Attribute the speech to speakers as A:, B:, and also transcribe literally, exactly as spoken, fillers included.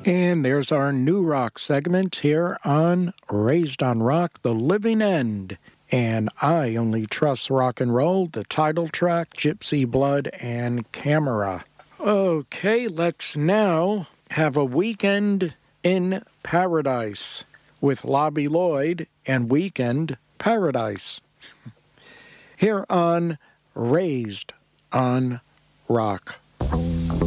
A: And there's our new rock segment here on Raised on Rock, The Living End. And I Only Trust Rock and Roll, the title track, Gypsy Blood, and Camera. Okay, let's now have a Weekend in Paradise with Lobby Lloyd and Weekend Paradise. Here on Raised on Rock.